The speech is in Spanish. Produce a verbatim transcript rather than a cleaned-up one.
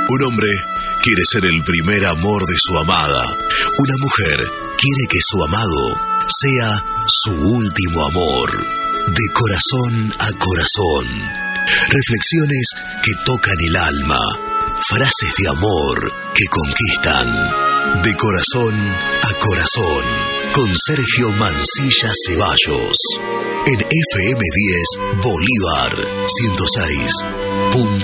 Un hombre quiere ser el primer amor de su amada. Una mujer quiere que su amado sea su último amor. De corazón a corazón. Reflexiones que tocan el alma. Frases de amor que conquistan. De corazón a corazón. Con Sergio Mancilla Ceballos. En F M diez Bolívar ciento seis punto